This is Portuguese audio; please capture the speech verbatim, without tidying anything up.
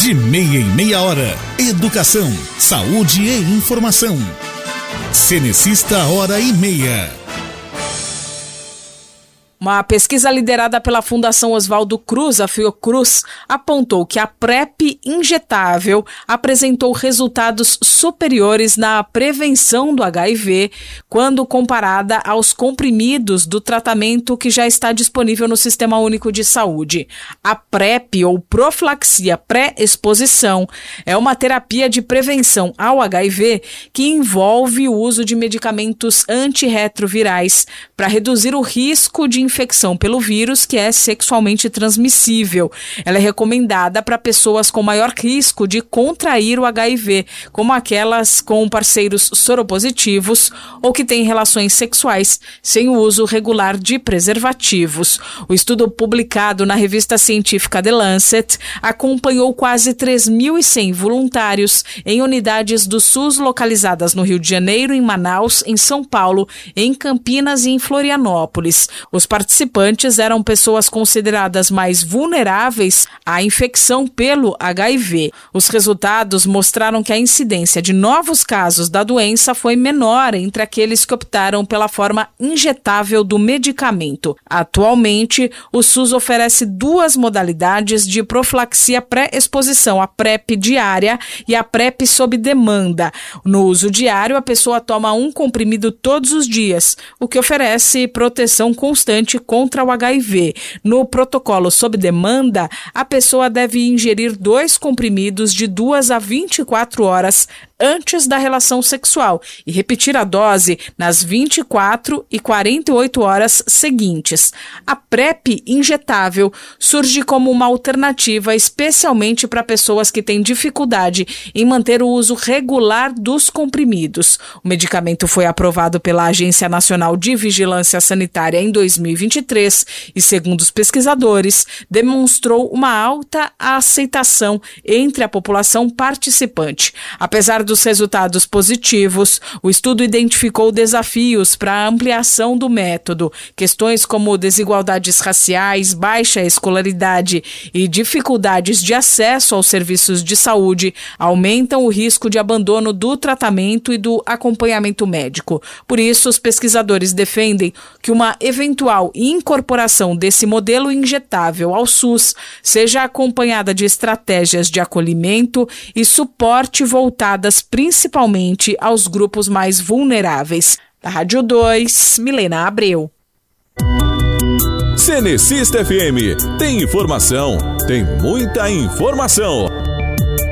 De meia em meia hora. Educação, saúde e informação. Cenecista Hora e Meia. Uma pesquisa liderada pela Fundação Oswaldo Cruz, a Fiocruz, apontou que a PrEP injetável apresentou resultados superiores na prevenção do H I V quando comparada aos comprimidos do tratamento que já está disponível no Sistema Único de Saúde. A PrEP, ou profilaxia pré-exposição, é uma terapia de prevenção ao H I V que envolve o uso de medicamentos antirretrovirais para reduzir o risco de infecção pelo vírus, que é sexualmente transmissível. Ela é recomendada para pessoas com maior risco de contrair o H I V, como aquelas com parceiros soropositivos ou que têm relações sexuais sem o uso regular de preservativos. O estudo publicado na revista científica The Lancet acompanhou quase três mil e cem voluntários em unidades do SUS localizadas no Rio de Janeiro, em Manaus, em São Paulo, em Campinas e em Florianópolis. Os participantes eram pessoas consideradas mais vulneráveis à infecção pelo H I V. Os resultados mostraram que a incidência de novos casos da doença foi menor entre aqueles que optaram pela forma injetável do medicamento. Atualmente, o SUS oferece duas modalidades de profilaxia pré-exposição, a PrEP diária e a PrEP sob demanda. No uso diário, a pessoa toma um comprimido todos os dias, o que oferece proteção constante contra o H I V. No protocolo sob demanda, a pessoa deve ingerir dois comprimidos de duas a vinte e quatro horas antes da relação sexual e repetir a dose nas vinte e quatro e quarenta e oito horas seguintes. A PrEP injetável surge como uma alternativa especialmente para pessoas que têm dificuldade em manter o uso regular dos comprimidos. O medicamento foi aprovado pela Agência Nacional de Vigilância Sanitária em dois mil e vinte e três e, segundo os pesquisadores, demonstrou uma alta aceitação entre a população participante. Apesar dos resultados positivos, o estudo identificou desafios para a ampliação do método. Questões como desigualdades raciais, baixa escolaridade e dificuldades de acesso aos serviços de saúde aumentam o risco de abandono do tratamento e do acompanhamento médico. Por isso, os pesquisadores defendem que uma eventual incorporação desse modelo injetável ao SUS seja acompanhada de estratégias de acolhimento e suporte voltadas principalmente aos grupos mais vulneráveis. Da Rádio dois, Milena Abreu. Cenecista F M. Tem informação, tem muita informação.